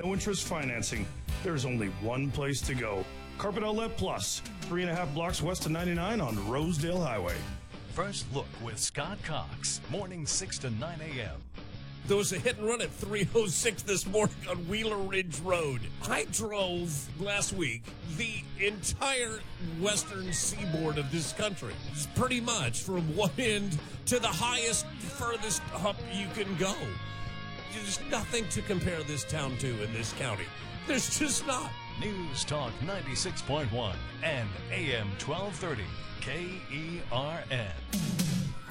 no interest financing. There's only one place to go. Carpet Outlet Plus, 3.5 blocks west of 99 on Rosedale Highway. First Look with Scott Cox, mornings 6 to 9 a.m. There was a hit and run at 3:06 this morning on Wheeler Ridge Road. I drove last week the entire western seaboard of this country. It's pretty much from one end to the highest, furthest hump you can go. There's nothing to compare this town to in this county. There's just not. News Talk 96.1 and AM 1230 KERN.